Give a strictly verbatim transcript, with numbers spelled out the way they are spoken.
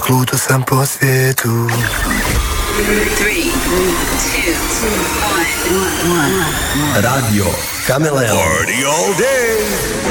Luto sam po svijetu. Three, two, one, one, one. Radio Kameleon. Party all day.